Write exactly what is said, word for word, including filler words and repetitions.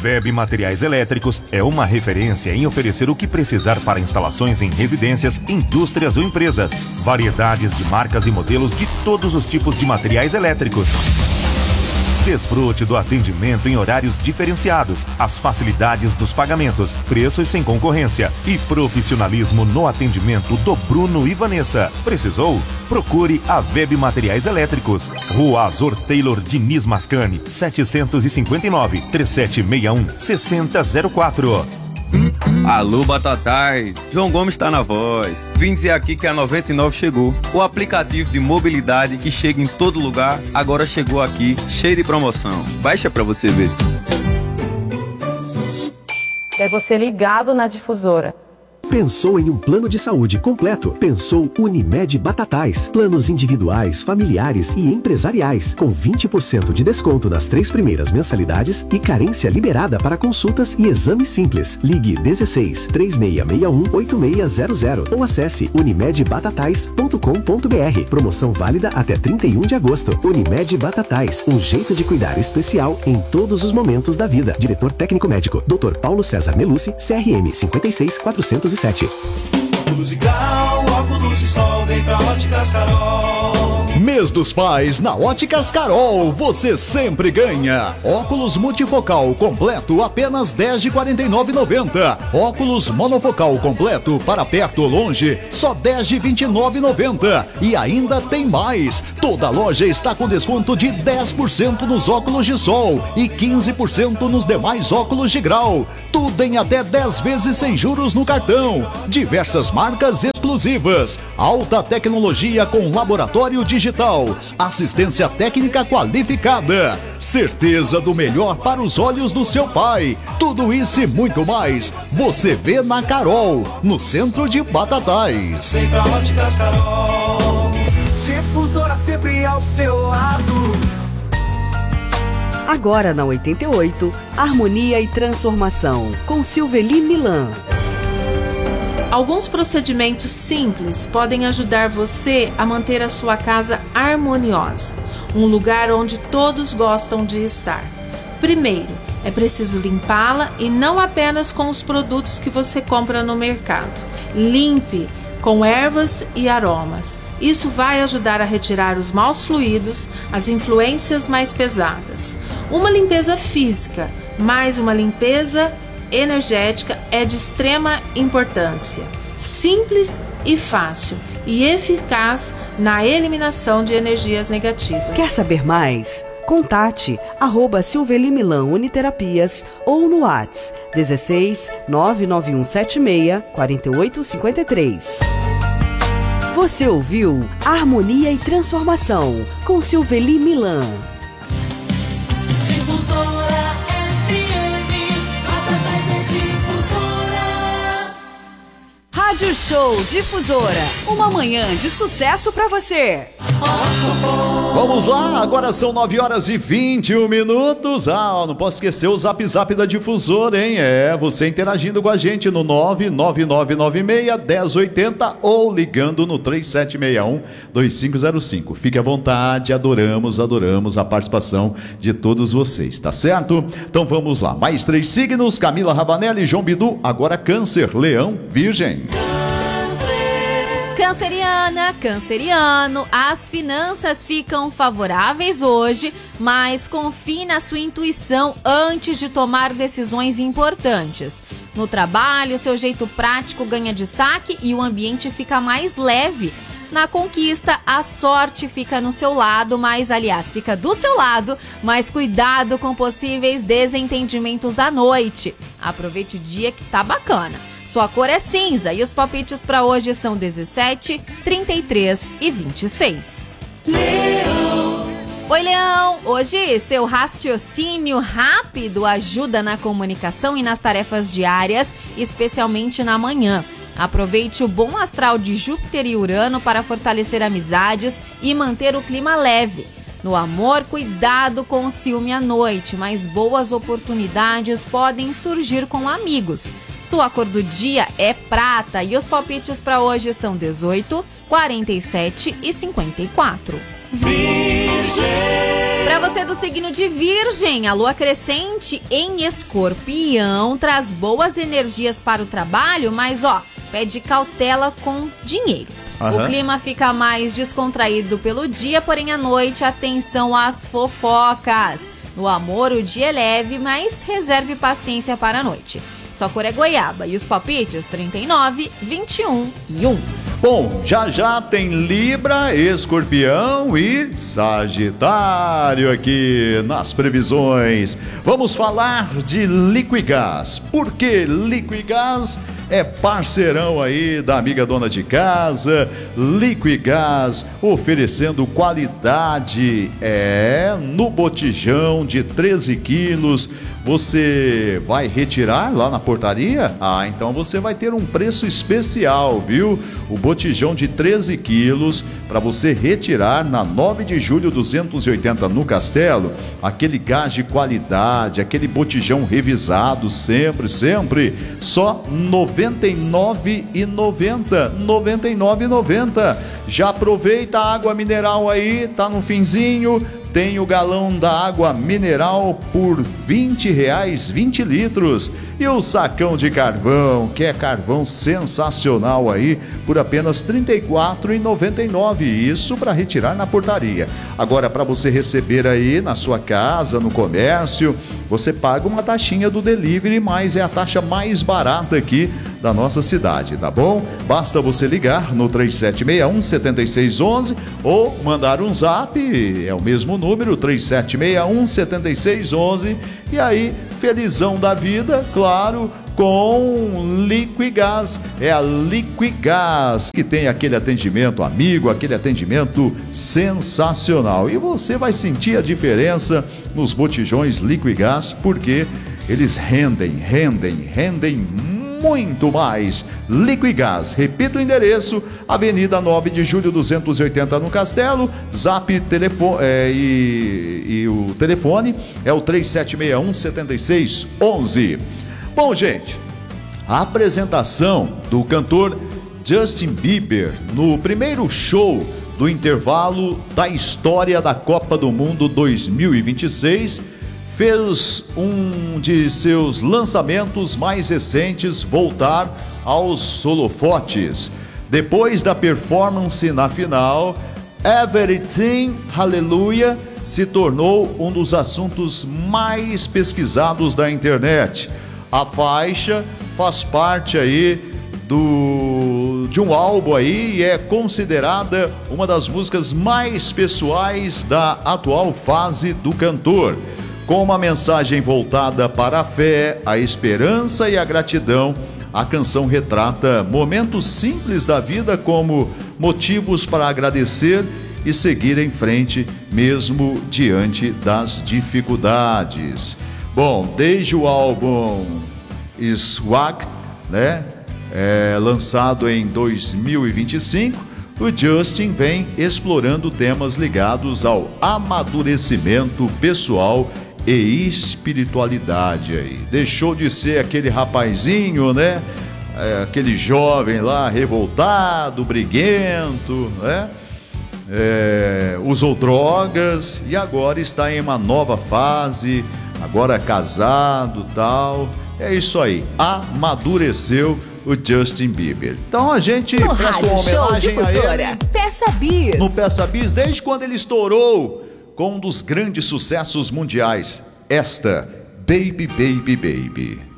Web Materiais Elétricos é uma referência em oferecer o que precisar para instalações em residências, indústrias ou empresas. Variedades de marcas e modelos de todos os tipos de materiais elétricos. Desfrute do atendimento em horários diferenciados, as facilidades dos pagamentos, preços sem concorrência e profissionalismo no atendimento do Bruno e Vanessa. Precisou? Procure a Web Materiais Elétricos. Rua Azor Taylor Diniz Mascani, setecentos e cinquenta e nove, trinta e sete sessenta e um, sessenta zero quatro. Alô, Batatais! João Gomes está na voz. Vim dizer aqui que a noventa e nove chegou. O aplicativo de mobilidade que chega em todo lugar, agora chegou aqui, cheio de promoção. Baixa pra você ver. É você ligado na difusora. Pensou em um plano de saúde completo? Pensou Unimed Batatais. Planos individuais, familiares e empresariais, com vinte por cento de desconto nas três primeiras mensalidades e carência liberada para consultas e exames simples. Ligue dezesseis, três seis seis um, oito seis zero zero ou acesse unimed batatais ponto com ponto br. Promoção válida até trinta e um de agosto. Unimed Batatais, um jeito de cuidar especial em todos os momentos da vida. Diretor técnico médico, doutor Paulo César Melucci, C R M cinquenta e seis, quatrocentos e sete. Óculos e grau, óculos de sol, vem pra Óticas Carol. Mês dos Pais na Óticas Carol, você sempre ganha. Óculos multifocal completo apenas dez de quarenta e nove reais e noventa centavos. Óculos monofocal completo para perto ou longe, só dez de vinte e nove reais e noventa centavos. E ainda tem mais. Toda loja está com desconto de dez por cento nos óculos de sol e quinze por cento nos demais óculos de grau. Tudo em até dez vezes sem juros no cartão. Diversas marcas exclusivas. Alta tecnologia com laboratório digital. Assistência técnica qualificada. Certeza do melhor para os olhos do seu pai. Tudo isso e muito mais você vê na Carol, no centro de Batatais. Vem pra Óticas Carol. Difusora sempre ao seu lado. Agora na oitenta e oito, Harmonia e Transformação, com Silveli Milan. Alguns procedimentos simples podem ajudar você a manter a sua casa harmoniosa, um lugar onde todos gostam de estar. Primeiro, é preciso limpá-la e não apenas com os produtos que você compra no mercado. Limpe com ervas e aromas. Isso vai ajudar a retirar os maus fluidos, as influências mais pesadas. Uma limpeza física, mais uma limpeza energética é de extrema importância. Simples e fácil e eficaz na eliminação de energias negativas. Quer saber mais? Contate arroba Silveli Milan Uniterapias ou no WhatsApp dezesseis, nove nove um sete seis, quatro oito cinco três. Você ouviu Harmonia e Transformação com Silveli Milan. Difusora F M, Batatais é Difusora. Rádio Show Difusora, uma manhã de sucesso pra você. Vamos lá, agora são nove horas e vinte e um minutos. Ah, não posso esquecer o Zap Zap da Difusora, hein? É, você interagindo com a gente no nove nove nove nove seis, um zero oito zero ou ligando no três sete seis um, dois cinco zero cinco. Fique à vontade, adoramos, adoramos a participação de todos vocês, tá certo? Então vamos lá, mais três signos, Camila Rabanelli, João Bidu, agora Câncer, Leão, Virgem. Canceriana, canceriano, as finanças ficam favoráveis hoje, mas confie na sua intuição antes de tomar decisões importantes. No trabalho, seu jeito prático ganha destaque e o ambiente fica mais leve. Na conquista, a sorte fica no seu lado, mas, aliás, fica do seu lado, mas cuidado com possíveis desentendimentos à noite. Aproveite o dia que tá bacana. Sua cor é cinza e os palpites para hoje são dezessete, trinta e três e vinte e seis. Leão. Oi, Leão! Hoje, seu raciocínio rápido ajuda na comunicação e nas tarefas diárias, especialmente na manhã. Aproveite o bom astral de Júpiter e Urano para fortalecer amizades e manter o clima leve. No amor, cuidado com o ciúme à noite, mas boas oportunidades podem surgir com amigos. Sua cor do dia é prata e os palpites para hoje são dezoito, quarenta e sete e cinquenta e quatro. Virgem. Para você do signo de Virgem, a lua crescente em Escorpião traz boas energias para o trabalho, mas ó, pede cautela com dinheiro. Aham. O clima fica mais descontraído pelo dia, porém à noite atenção às fofocas. No amor o dia é leve, mas reserve paciência para a noite. Sua cor é goiaba e os palpites trinta e nove, vinte e um e um. Bom, já já tem Libra, Escorpião e Sagitário aqui nas previsões. Vamos falar de Liquigás. Por que Liquigás é parceirão aí da amiga dona de casa? Liquigás oferecendo qualidade é no botijão de treze quilos. Você vai retirar lá na portaria? Ah, então você vai ter um preço especial, viu? O botijão de treze quilos para você retirar na nove de julho duzentos e oitenta no Castelo. Aquele gás de qualidade, aquele botijão revisado sempre, sempre. Só noventa e nove reais e noventa centavos. noventa e nove reais e noventa centavos. Já aproveita a água mineral aí, tá no finzinho. Tem o galão da água mineral por vinte reais, vinte litros. E o sacão de carvão, que é carvão sensacional aí, por apenas trinta e quatro reais e noventa e nove centavos. Isso para retirar na portaria. Agora, para você receber aí na sua casa, no comércio, você paga uma taxinha do delivery, mas é a taxa mais barata aqui da nossa cidade, tá bom? Basta você ligar no três sete seis um, sete seis um um ou mandar um zap, é o mesmo número, três sete seis um, sete seis um um, e aí, felizão da vida, claro, com Liquigás. É a Liquigás que tem aquele atendimento amigo, aquele atendimento sensacional. E você vai sentir a diferença nos botijões Liquigás, porque eles rendem, rendem, rendem muito mais. Liquigás, repito o endereço, Avenida nove de julho duzentos e oitenta no Castelo, zap telefone, é, e, e o telefone é o três sete seis um, sete seis um um. Bom, gente, a apresentação do cantor Justin Bieber no primeiro show do intervalo da história da Copa do Mundo dois mil e vinte e seis fez um de seus lançamentos mais recentes voltar aos holofotes. Depois da performance na final, Everything Hallelujah se tornou um dos assuntos mais pesquisados da internet. A faixa faz parte aí do, de um álbum aí e é considerada uma das músicas mais pessoais da atual fase do cantor. Com uma mensagem voltada para a fé, a esperança e a gratidão, a canção retrata momentos simples da vida como motivos para agradecer e seguir em frente, mesmo diante das dificuldades. Bom, desde o álbum Swag, né, é, lançado em dois mil e vinte e cinco, o Justin vem explorando temas ligados ao amadurecimento pessoal e espiritualidade aí. Deixou de ser aquele rapazinho, né? É, aquele jovem lá revoltado, briguento, né? É, usou drogas e agora está em uma nova fase, agora casado, tal. É isso aí, amadureceu o Justin Bieber. Então a gente no presta uma homenagem a ele. Peça Bis. No Peça Bis, desde quando ele estourou com um dos grandes sucessos mundiais, esta Baby, Baby, Baby.